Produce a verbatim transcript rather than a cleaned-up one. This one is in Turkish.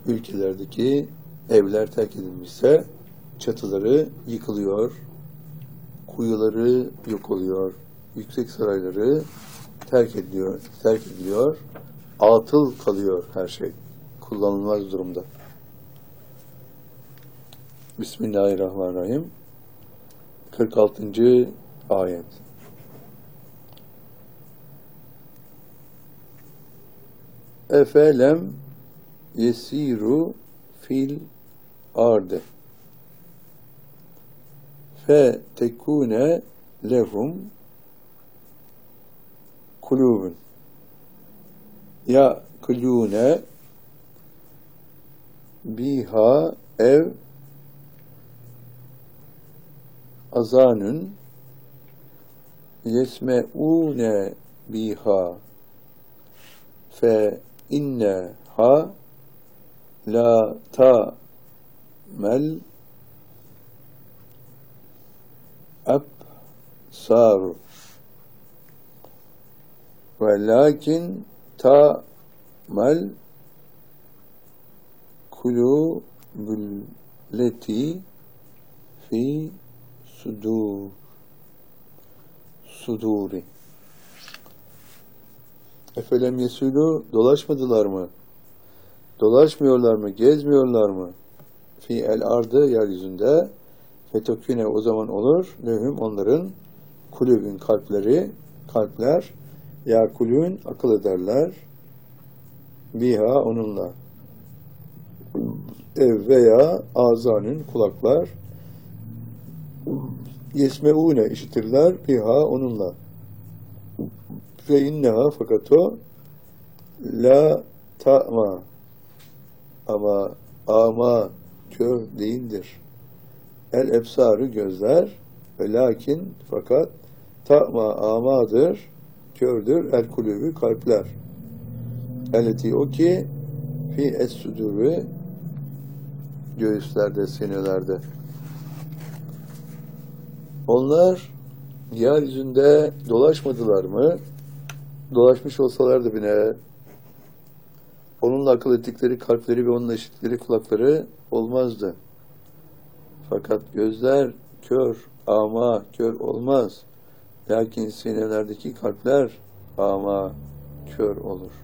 ülkelerdeki evler terk edilmişse çatıları yıkılıyor, kuyuları yok oluyor, yüksek sarayları terk ediliyor, terk ediliyor, atıl kalıyor her şey, kullanılmaz durumda. Bismillahirrahmanirrahim. kırk altıncı ayet. Efelem yesiru fil arde fe tekune lehum kulubun ya kulune biha ev azanun yesmeune biha fe inneha la ta'mel absaru velakin ta'mel kulubulleti fi sudur suduri. Efelem yesulu, dolaşmadılar mı? Dolaşmıyorlar mı? Gezmiyorlar mı? Fi el ardı, yeryüzünde. Fetoküne, o zaman olur. Lehum, onların kulübün, kalpleri, kalpler. Ya kulün, akıl ederler. Biha, onunla. Ev veya azanın, kulaklar. Yesmeune, işitirler. Biha, onunla. Ve inneha, fakat o la ta'ma, ama ama kör değildir. El ebsarı, gözler, ve lakin, fakat ta'ma, amadır, kördür, el kulübü, kalpler. Eleti, o ki fi es-suduri, göğüslerde, sinelerde. Onlar yeryüzünde dolaşmadılar mı? Dolaşmış olsalardı bile onunla akıl ettikleri kalpleri ve onunla işittikleri kulakları olmazdı. Fakat gözler kör, ama kör olmaz. Lakin sinelerdeki kalpler ama kör olur.